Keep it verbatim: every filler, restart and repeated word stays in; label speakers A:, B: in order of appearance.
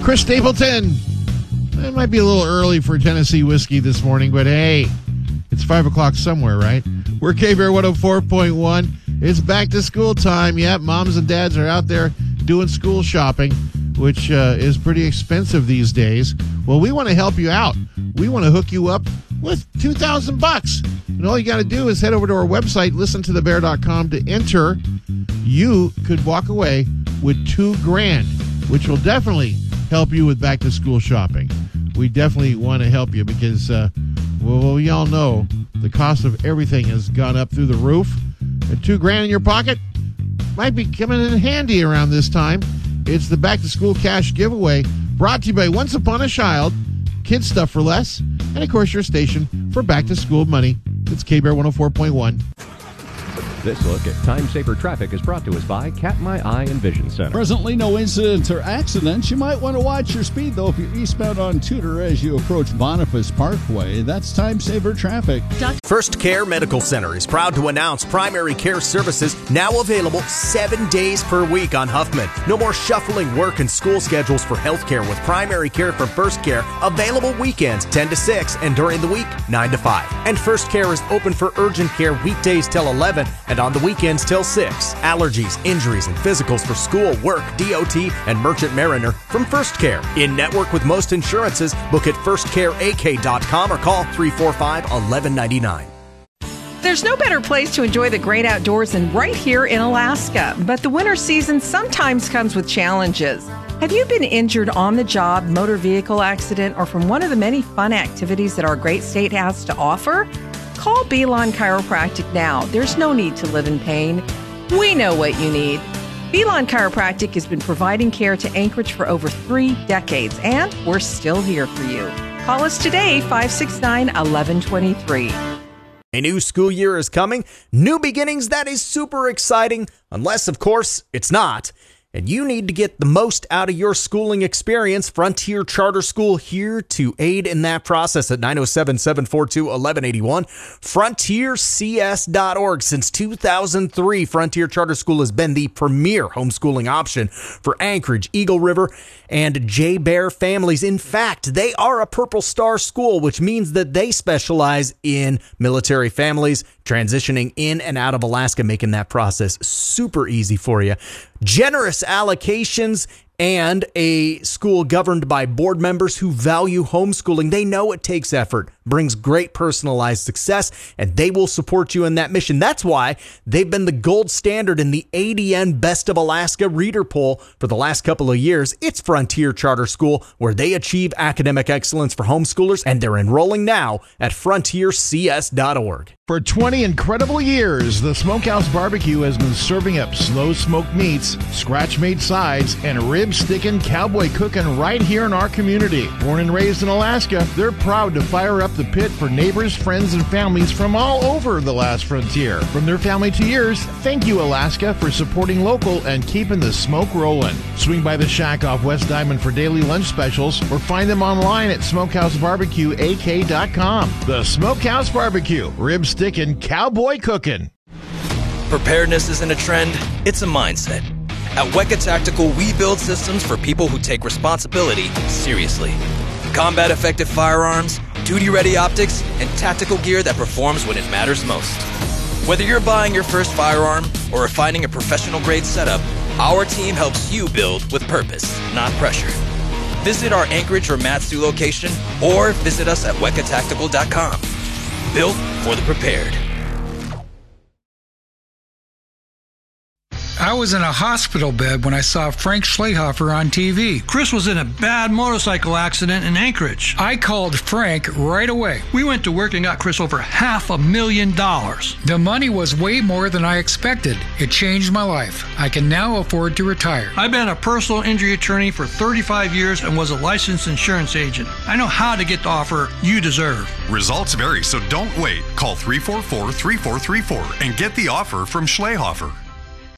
A: Chris Stapleton. It might be a little early for Tennessee whiskey this morning, but hey, it's five o'clock somewhere, right? We're K-Bear one oh four point one. It's back to school time. Yep, moms and dads are out there doing school shopping, which uh, is pretty expensive these days. Well, we want to help you out. We want to hook you up with two thousand bucks. And all you got to do is head over to our website, listen to the bear dot com, to enter. You could walk away with two grand, which will definitely help you with back to school shopping. We definitely want to help you because, uh, well, we all know the cost of everything has gone up through the roof. And two grand in your pocket might be coming in handy around this time. It's the Back to School Cash Giveaway, brought to you by Once Upon a Child, Kids Stuff for Less, and of course your station for back to school money. It's K-Bear one oh four point one.
B: This look at Time Saver Traffic is brought to us by Katmai Eye and Vision Center.
C: Presently, no incidents or accidents. You might want to watch your speed, though, if you're eastbound on Tudor as you approach Boniface Parkway. That's Time Saver Traffic.
D: First Care Medical Center is proud to announce primary care services now available seven days per week on Huffman. No more shuffling work and school schedules for healthcare with primary care from First Care. Available weekends ten to six and during the week nine to five. And First Care is open for urgent care weekdays till eleven and on the weekends till six. Allergies, injuries, and physicals for school, work, D O T, and Merchant Mariner from First Care. In network with most insurances, book at first care a k dot com or call three four five, eleven ninety-nine.
E: There's no better place to enjoy the great outdoors than right here in Alaska. But the winter season sometimes comes with challenges. Have you been injured on the job, motor vehicle accident, or from one of the many fun activities that our great state has to offer? Call Belon Chiropractic now. There's no need to live in pain. We know what you need. Belon Chiropractic has been providing care to Anchorage for over three decades, and we're still here for you. Call us today, five six nine, one one two three.
D: A new school year is coming. New beginnings, that is super exciting, unless, of course, it's not. And you need to get the most out of your schooling experience. Frontier Charter School here to aid in that process at nine oh seven, seven four two, one one eight one. frontier c s dot org. Since two thousand three, Frontier Charter School has been the premier homeschooling option for Anchorage, Eagle River, and J-Bear families. In fact, they are a Purple Star school, which means that they specialize in military families transitioning in and out of Alaska, making that process super easy for you. Generous allocations and a school governed by board members who value homeschooling. They know it takes effort, brings great personalized success, and they will support you in that mission. That's why they've been the gold standard in the A D N Best of Alaska Reader Poll for the last couple of years. It's Frontier Charter School, where they achieve academic excellence for homeschoolers, and they're enrolling now at frontier c s dot org.
A: For twenty incredible years, the Smokehouse Barbecue has been serving up slow smoked meats, scratch-made sides, and rib-sticking cowboy cooking right here in our community. Born and raised in Alaska, they're proud to fire up the pit for neighbors, friends, and families from all over the last frontier. From their family to yours, thank you, Alaska, for supporting local and keeping the smoke rolling. Swing by the shack off West Diamond for daily lunch specials, or find them online at smokehouse barbecue a k dot com. The Smokehouse Barbecue, ribs sticking, cowboy cooking.
F: Preparedness isn't a trend, it's a mindset. At Weka Tactical, we build systems for people who take responsibility seriously. Combat-effective firearms, duty-ready optics, and tactical gear that performs when it matters most. Whether you're buying your first firearm or refining a professional-grade setup, our team helps you build with purpose, not pressure. Visit our Anchorage or Matsu location, or visit us at weka tactical dot com. Built for the prepared.
G: I was in a hospital bed when I saw Frank Schlehofer on T V.
H: Chris was in a bad motorcycle accident in Anchorage.
G: I called Frank right away.
H: We went to work and got Chris over half a million dollars.
G: The money was way more than I expected. It changed my life. I can now afford to retire.
H: I've been a personal injury attorney for thirty-five years and was a licensed insurance agent. I know how to get the offer you deserve.
I: Results vary, so don't wait. Call three four four, three four three four and get the offer from Schlehofer.